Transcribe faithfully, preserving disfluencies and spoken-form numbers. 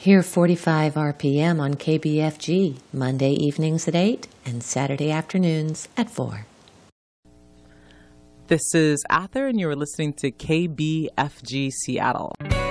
Hear forty-five R P M on K B F G, Monday evenings at eight and Saturday afternoons at four. This is Ather, and you are listening to K B F G Seattle.